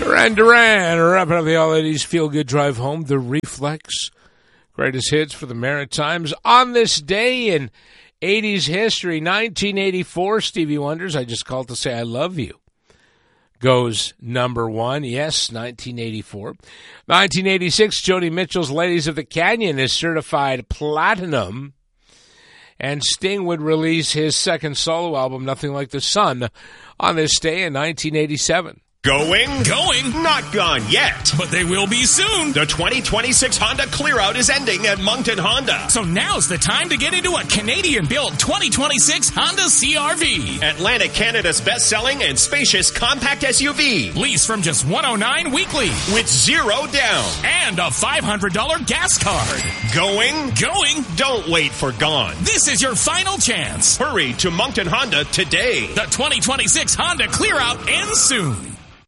Duran, wrapping up the all-ladies feel-good drive home. The Reflex, greatest hits for the Maritimes. On this day in 80s history, 1984, Stevie Wonder's I Just Called to Say I Love You goes number one. Yes, 1984. 1986, Joni Mitchell's Ladies of the Canyon is certified platinum. And Sting would release his second solo album, Nothing Like the Sun, on this day in 1987. Going, not gone yet. but they will be soon. The 2026 Honda Clearout is ending at Moncton Honda. So now's the time to get into a Canadian-built 2026 Honda CR-V. Atlantic Canada's best-selling and spacious compact SUV. Lease from just $109 weekly. With zero down. And a $500 gas card. Going? Don't wait for gone. This is your final chance. Hurry to Moncton Honda today. The 2026 Honda Clearout ends soon.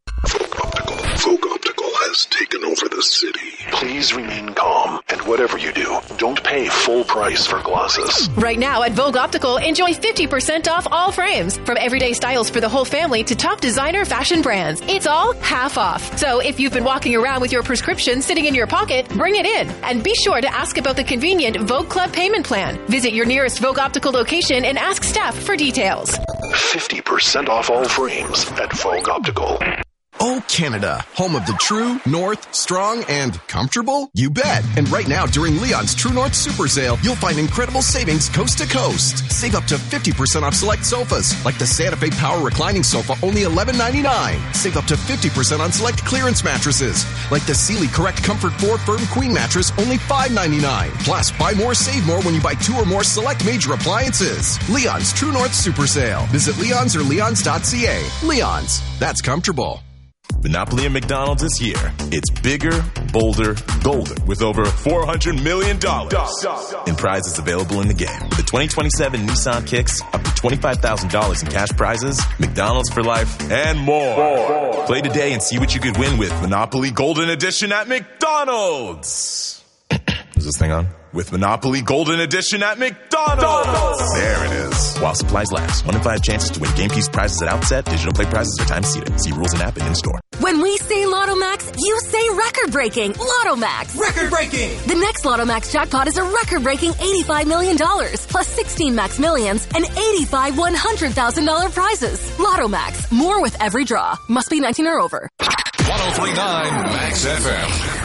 Vogue Optical has taken over the city. Please remain calm, and whatever you do, don't pay full price for glasses. Right now at Vogue Optical, enjoy 50% off all frames. From everyday styles for the whole family to top designer fashion brands. It's all half off. So if you've been walking around with your prescription sitting in your pocket, bring it in. And be sure to ask about the convenient Vogue Club payment plan. Visit your nearest Vogue Optical location and ask staff for details. 50% off all frames at Vogue Optical. Oh, Canada, home of the true, north, strong, and comfortable? You bet. And right now, during Leon's True North Super Sale, you'll find incredible savings coast to coast. Save up to 50% off select sofas, like the Santa Fe Power Reclining Sofa, only $11.99. Save up to 50% on select clearance mattresses, like the Sealy Correct Comfort 4 Firm Queen Mattress, only $5.99. Plus, buy more, save more when you buy 2 or more select major appliances. Leon's True North Super Sale. Visit Leon's or leons.ca. Leon's. That's comfortable. Monopoly and McDonald's is here. It's bigger, bolder, golden, with over $400 million in prizes available in the game. With the 2027 Nissan Kicks, up to $25,000 in cash prizes, McDonald's for life, and more. Play today and see what you could win with Monopoly Golden Edition at McDonald's. Is this thing on? With Monopoly Golden Edition at McDonald's. There it is. While supplies last. 1 in 5 chances to win game piece prizes at outset. Digital play prizes are time seated. See rules and app and in-store. When we say Lotto Max, you say record-breaking. Lotto Max. Record-breaking. The next Lotto Max jackpot is a record-breaking $85 million, plus 16 Max Millions and 85 $100,000 prizes. Lotto Max. More with every draw. Must be 19 or over. 103.9 Max FM.